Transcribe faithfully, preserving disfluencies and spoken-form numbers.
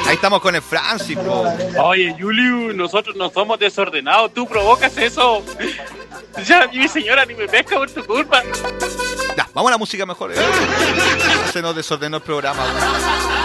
Ahí estamos con el Francis, po. Oye, Julio, nosotros no somos desordenados, tú provocas eso. Ya mi señora ni me pesca por tu culpa. Ya, vamos a la música mejor. Se nos desordenó el programa, weón.